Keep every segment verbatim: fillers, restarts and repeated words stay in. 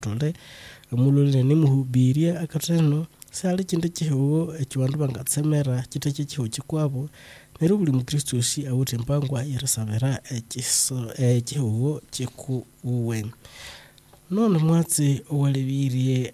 tole mulule ni muhubiria akateno sali chinde chihuo echiwandu bangatsemera chite chihuo chikwabo nero buli mukristo si awute mpangwa yeresabera echiso echihuo chikuwe none mwatsi owalibirie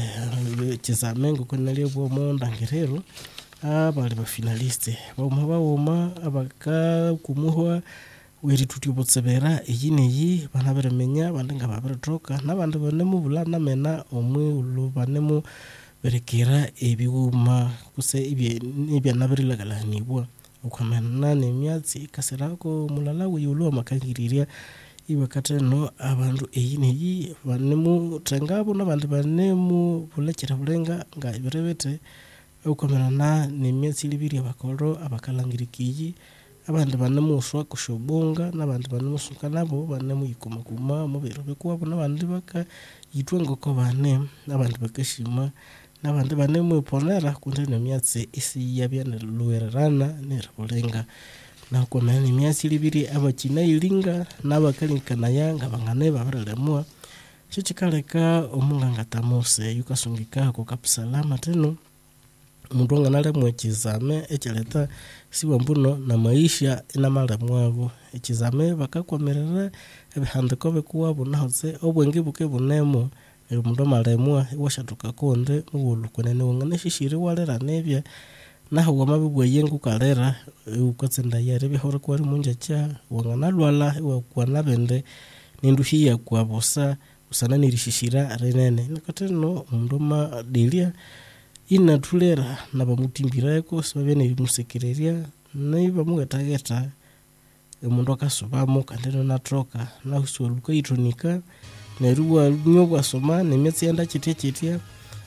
chizamengo kunali bwo monda ngerero abali ba finaliste bamwe bawoma abaka kumuhwa weri tutyobotsebera iyi neyi bana beremenya bandi nga baberetoka nabandi bane mu bulana mena omwe ulu bane mu berekera ebiwuma kuse ibye ibya nabirilagalaniwa ukamena nemyatsi kasirako mulala wiyulu amakangiriria iwe kateno abantu iyi neyi bane mu tengabo nabandi bane mu bulekera bulenga nga ibirebete ukamena na nemyatsi libiri abakoro abakalangirikiyi abandi bane muswa kushobonga nabandi bane musuka nabo bane muyikoma kuma mubero bekwabo nabandi baka yitwe ngoko bane nabandi bakashima nabandi bane muponera kunde nemyatsi isi yabyane luwererana nerabulenga nako nani myatsi libiri abakina ilinga nabakalinkana yanga bangane babarelemwa chichikaleka omunganga tamose yukasungika ko kapsalama teno mundonga nale mwechizame echeleta siwa mbuno na maisha ina male mwabo echizame bakakwamerera ebihandiko bekuwabo nahoze obwenge buke bunemo mundo malemwa washatuka konde ubulukwenene wangane shishire walera nebya naho wamabibwe yengu kalera ukotsenda yare bihore kwari munja cha wangana lwala wakwa nabende ninduhiya kwabosa usana nirishishira renene nakateno mundo ma delia ina tulera nabamutimbirako sabene bimusekereria naiba mugatageta emundu akasubamo kandeno natroka na usoluka itonika neruwa nyobwa soma nemyatsi yanda chitie chitia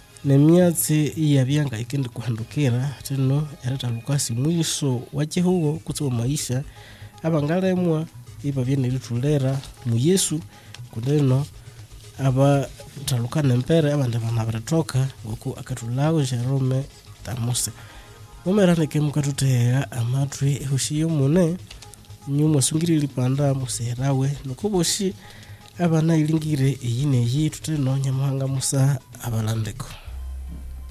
nemyatsi yabyanga ikindi kuhandukira teno erata lukasi mwiso wachehuo kutso maisha abangalemwa iba byene litulera mu Yesu kundeno aba talukana mpere abandi bana baratoka ngoku akatulawo Jerome Tamose mumerane kemukatutega amatwi ehushiyo mune nyuma sungiri lipanda muserawe nukuboshi abana ilingire eyine yi tuteno nyamuhanga musa abalandeko